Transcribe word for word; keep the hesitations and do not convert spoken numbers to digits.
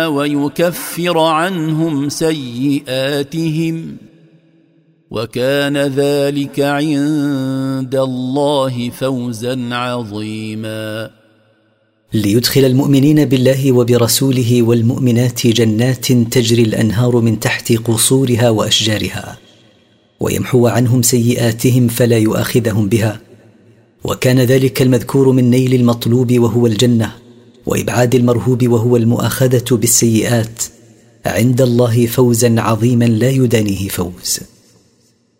بها ويكفر عنهم سيئاتهم وكان ذلك عند الله فوزا عظيما. ليدخل المؤمنين بالله وبرسوله والمؤمنات جنات تجري الأنهار من تحت قصورها وأشجارها، ويمحو عنهم سيئاتهم فلا يؤاخذهم بها، وكان ذلك المذكور من نيل المطلوب وهو الجنة وإبعاد المرهوب وهو المؤاخذة بالسيئات عند الله فوزا عظيما لا يدانيه فوز.